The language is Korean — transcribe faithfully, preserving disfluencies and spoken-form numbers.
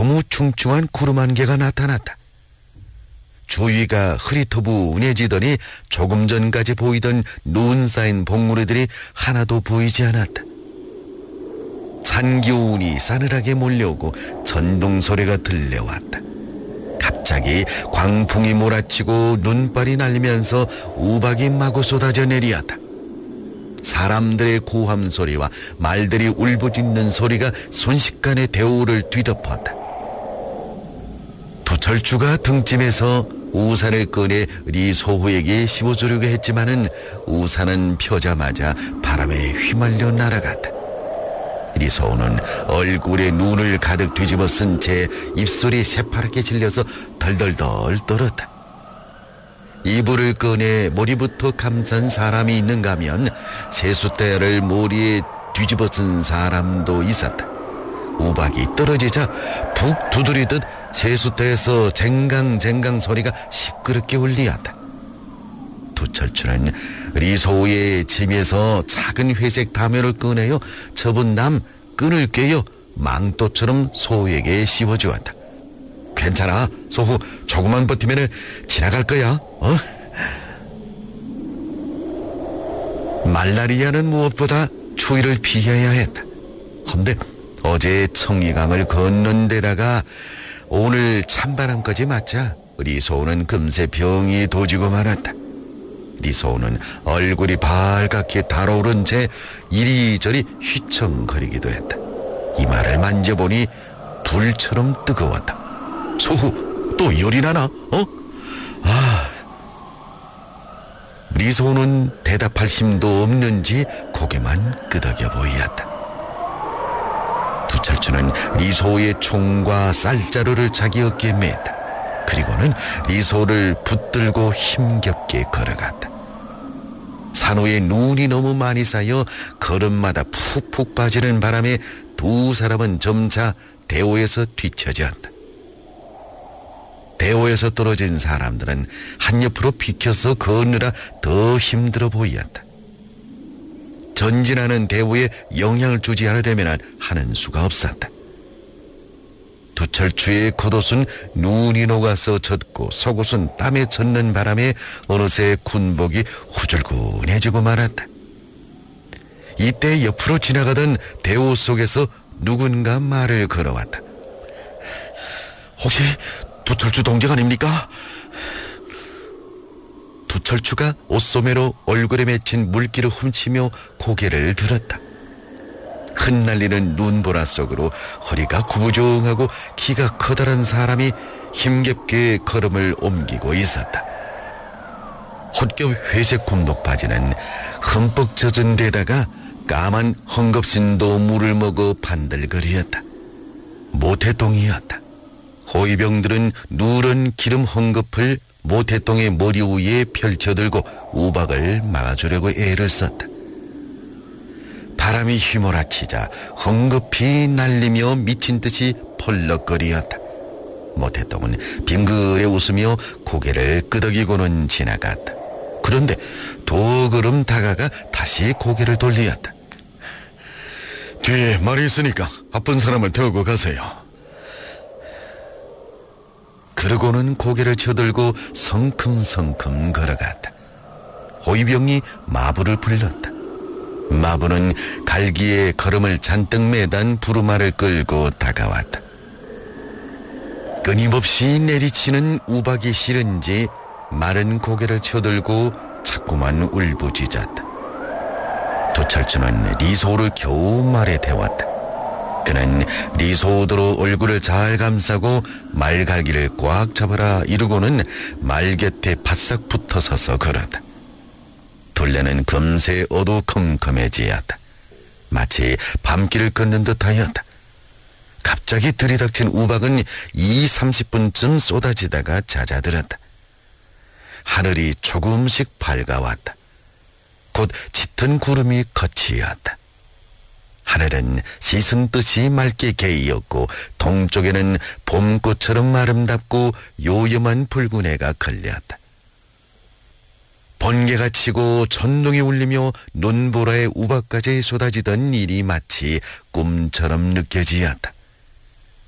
너무 충충한 구름 한 개가 나타났다. 주위가 흐릿어분해지더니 조금 전까지 보이던 눈 쌓인 봉우리들이 하나도 보이지 않았다. 찬 기운이 싸늘하게 몰려오고 전동 소리가 들려왔다. 갑자기 광풍이 몰아치고 눈발이 날리면서 우박이 마구 쏟아져 내리었다. 사람들의 고함 소리와 말들이 울부짖는 소리가 순식간에 대오를 뒤덮었다. 두철주가 등짐에서 우산을 꺼내 리소호에게 씌워주려고 했지만은 우산은 펴자마자 바람에 휘말려 날아갔다. 리소호는 얼굴에 눈을 가득 뒤집어 쓴 채 입술이 새파랗게 질려서 덜덜덜 떨었다. 이불을 꺼내 머리부터 감싼 사람이 있는가 하면 세숫대야를 머리에 뒤집어 쓴 사람도 있었다. 우박이 떨어지자 푹 두드리듯 세숫대에서 쟁강쟁강 소리가 시끄럽게 울리었다. 두철추는 리소의 짐에서 작은 회색 담요를 꺼내어 접은 남 끈을 꿰어 망토처럼 소에게 씌워주었다. 괜찮아, 소후. 조금만 버티면 지나갈 거야. 어? 말라리아는 무엇보다 추위를 피해야 했다. 헌데 어제 청리강을 건넌 데다가 오늘 찬바람까지 맞자 리소는 금세 병이 도지고 말았다. 리소는 얼굴이 발갛게 달아오른 채 이리저리 휘청거리기도 했다. 이마를 만져보니 불처럼 뜨거웠다. 소후, 또 열이 나나? 어? 아... 리소는 대답할 힘도 없는지 고개만 끄덕여 보이었다. 두철주는 리소의 총과 쌀자루를 자기 어깨에 맸다. 그리고는 리소를 붙들고 힘겹게 걸어갔다. 산호에 눈이 너무 많이 쌓여 걸음마다 푹푹 빠지는 바람에 두 사람은 점차 대오에서 뒤처졌다. 대오에서 떨어진 사람들은 한옆으로 비켜서 걷느라 더 힘들어 보였다. 전진하는 대오에 영향을 주지 않으려면 하는 수가 없었다. 두철추의 겉옷은 눈이 녹아서 젖고 속옷은 땀에 젖는 바람에 어느새 군복이 후줄근해지고 말았다. 이때 옆으로 지나가던 대오 속에서 누군가 말을 걸어왔다. 혹시 두철추 동정 아닙니까? 두철추가 옷소매로 얼굴에 맺힌 물기를 훔치며 고개를 들었다. 흩날리는 눈보라 속으로 허리가 구부정하고 키가 커다란 사람이 힘겹게 걸음을 옮기고 있었다. 헛겹 회색 곰독 바지는 흠뻑 젖은 데다가 까만 헝겊신도 물을 먹어 반들거리었다. 모태똥이었다. 호위병들은 누런 기름 헝겊을 모태똥의 머리 위에 펼쳐들고 우박을 막아주려고 애를 썼다. 바람이 휘몰아치자 헝겊이 날리며 미친 듯이 펄럭거리었다. 모태똥은 빙그레 웃으며 고개를 끄덕이고는 지나갔다. 그런데 두 걸음 다가가 다시 고개를 돌리었다. 뒤에 말이 있으니까 아픈 사람을 태우고 가세요. 그러고는 고개를 쳐들고 성큼성큼 걸어갔다. 호위병이 마부를 불렀다. 마부는 갈기에 걸음을 잔뜩 매단 부르마를 끌고 다가왔다. 끊임없이 내리치는 우박이 싫은지 마른 고개를 쳐들고 자꾸만 울부짖었다. 두철주는 리소를 겨우 말에 대왔다. 그는 리소드로 얼굴을 잘 감싸고 말갈기를 꽉 잡아라 이르고는 말 곁에 바싹 붙어 서서 걸었다. 둘레는 금세 어두컴컴해지었다. 마치 밤길을 걷는 듯하였다. 갑자기 들이닥친 우박은 이삼십 분쯤 쏟아지다가 잦아들었다. 하늘이 조금씩 밝아왔다. 곧 짙은 구름이 거치었다. 하늘은 씻은 듯이 맑게 개이었고 동쪽에는 봄꽃처럼 아름답고 요염한 붉은 해가 걸렸다. 번개가 치고 천둥이 울리며 눈보라에 우박까지 쏟아지던 일이 마치 꿈처럼 느껴지었다.